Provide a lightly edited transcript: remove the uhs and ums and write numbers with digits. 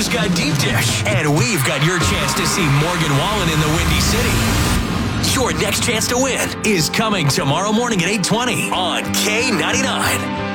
Tyler's got deep dish, and we've got your chance to see Morgan Wallen in the Windy City. Your next chance to win is coming tomorrow morning at 8:20 on K99.